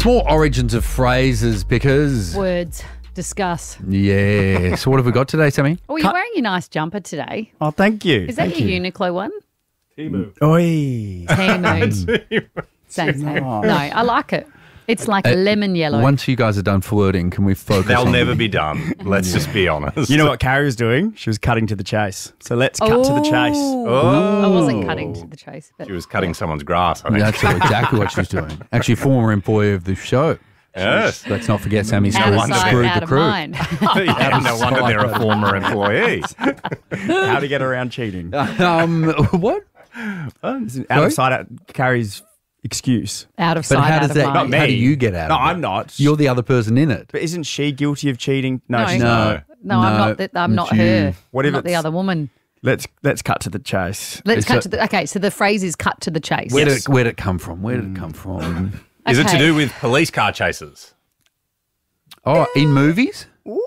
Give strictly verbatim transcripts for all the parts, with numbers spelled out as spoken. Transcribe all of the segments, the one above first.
It's more origins of phrases because... Words. Discuss. Yeah. So what have we got today, Sammy? Oh, you're wearing your nice jumper today. Oh, thank you. Is that thank your you. Uniqlo one? Timu. Oi. Timu. Same, same. No, I like it. It's like Uh, lemon yellow. Once you guys are done flirting, can we focus They'll on... never be done. Let's just be honest. You know what Carrie was doing? She was cutting to the chase. So let's cut to the chase. Oh. I wasn't cutting to the chase. But She was cutting someone's grass, I think. That's exactly what she's doing. Actually, former employee of the show. Yes. Let's not forget Sammy's out of wonder sight, screwed out the of crew. mind. Yeah, no wonder they're a former employee. How to get around cheating. Um, what? Out of sight, out Carrie's excuse. Out of But sight, how out does of that? mind. Not me. How do you get out? No, of it? I'm not. You're the other person in it. But isn't she guilty of cheating? No, No. she's No. not. No, I'm No, not. The, I'm not it's you. her. What I'm if not the it's- other woman. Let's let's cut to the chase. Let's It's cut a- to the. Okay, so the phrase is cut to the chase. Where did it, where did it come from? Where did it come from? Is it to Okay. do with police car chases? Oh, in movies?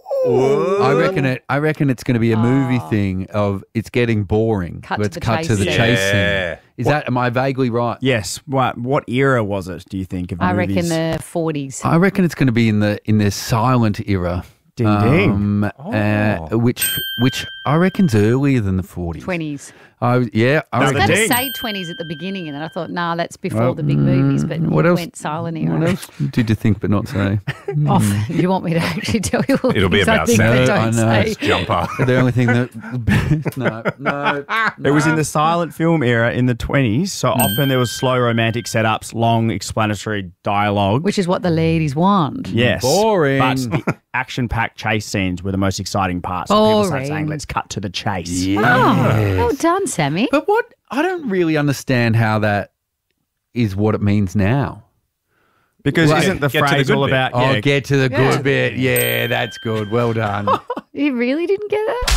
I reckon it. I reckon it's going to be a movie thing of it's getting boring. Cut to Let's the cut chase to the scene. chase Yeah. scene. Is that? Am I vaguely right? Yes. What what era was it? Do you think of I movies? reckon the forties. I reckon it's going to be in the in the silent era. Ding, ding. Um, uh, which which I reckon's earlier than the forties. twenties. I yeah. I No, I was the reckon. going to ding. say twenties at the beginning, and then I thought, nah, that's before Well, the big movies. But you what else? went silent What era. else did you think but not say? Oh, you want me to actually tell you all the It'll be things I about think Sam. but No, I don't know. say? It's jumper. The only thing that no no. It was in the silent film era in the twenties, so often there was slow romantic setups, long explanatory dialogue. Which is what the ladies want. yes, Boring. But the action-packed chase scenes were the most exciting parts. So people started saying, Boring. "Let's cut to the chase." Yeah. Oh, well done, Sammy. But what I don't really understand how that is what it means now. Because Right. isn't the Get to the phrase good all bit. about? Oh, yeah, get to the Yeah. good bit. Yeah, that's good. Well done. You really didn't get it?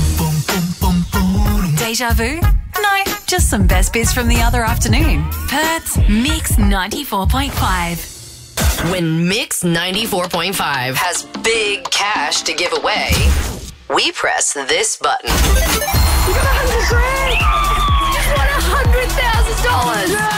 Deja vu? No, just some best bits from the other afternoon. Perth's Mix ninety-four point five. When Mix ninety-four point five has big cash to give away, we press this button. You got a hundred grand! You just won a hundred thousand dollars!